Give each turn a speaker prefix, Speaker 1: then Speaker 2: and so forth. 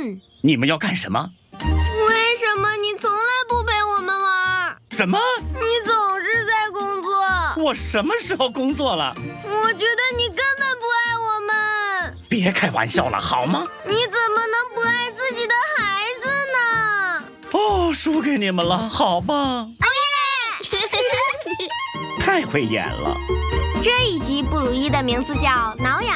Speaker 1: 你们要干什么？
Speaker 2: 为什么你从来不陪我们玩？
Speaker 1: 什么？
Speaker 2: 你总是在工作。
Speaker 1: 我什么时候工作了？
Speaker 2: 我觉得你根本不爱我们。
Speaker 1: 别开玩笑了，好吗？
Speaker 2: 你怎么能不爱自己的孩子呢？
Speaker 1: 哦，输给你们了，好吧。太会演了。
Speaker 2: 这一集布鲁伊的名字叫挠痒。